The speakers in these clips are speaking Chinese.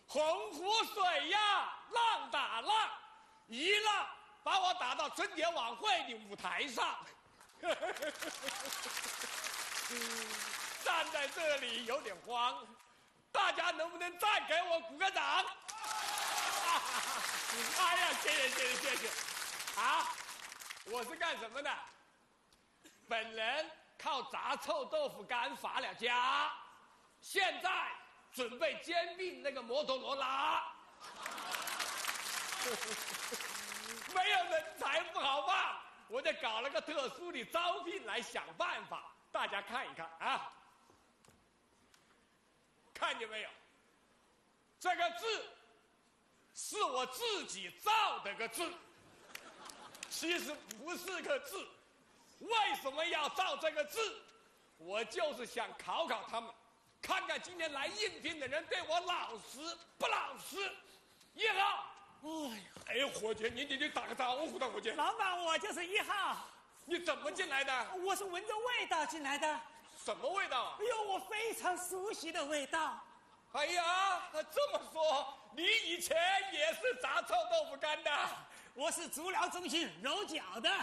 洪湖水呀，浪打浪，一浪把我打到春节晚会的舞台上。站在这里有点慌，大家能不能再给我鼓个掌？哎呀，谢谢！啊，我是干什么的？本人靠炸臭豆腐干发了家，现在准备兼并那个摩托罗拉。没有人才不好办，我就搞了个特殊的招聘来想办法，大家看一看啊，看见没有？这个字是我自己造的个字，其实不是个字。为什么要造这个字？我就是想考考他们，看看今天来应聘的人对我老实不老实。1号。哎呀，伙计，你打个招呼的，伙计。 老板，我就是1号。 你怎么进来的？ 我是闻着味道进来的。 什么味道啊？ 哎呦，我非常熟悉的味道。 哎呀，这么说，你以前也是炸臭豆腐干的？ 我是足疗中心揉脚的。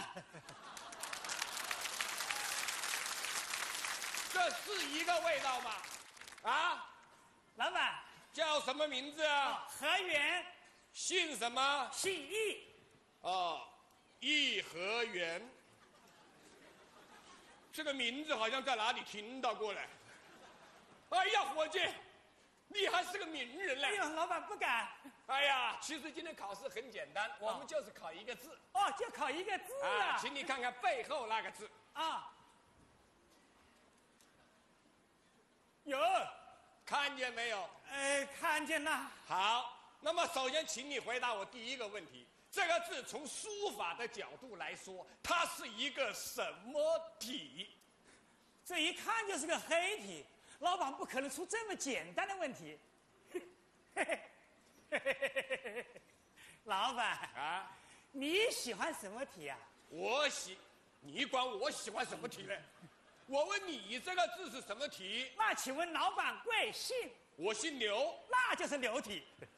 这是一个味道吗？啊， 老板叫什么名字啊？ 何源。 姓什么？ 姓易。 哦，颐和园。这个名字好像在哪里听到过来。哎呀，伙计，你还是个名人嘞！ 哎呦，老板不敢。 哎呀，其实今天考试很简单，我们就是考一个字。 哦，就考一个字啊！ 请你看看背后那个字啊。有， 看见没有？ 看见了。 好。那么，首先，请你回答我第一个问题：这个字从书法的角度来说，它是一个什么体？ 这一看就是个黑体，老板不可能出这么简单的问题。老板啊， 你喜欢什么体啊？ 你管我喜欢什么体呢？我问你，这个字是什么体？ 那请问老板贵姓？ 我姓刘， 那就是刘体。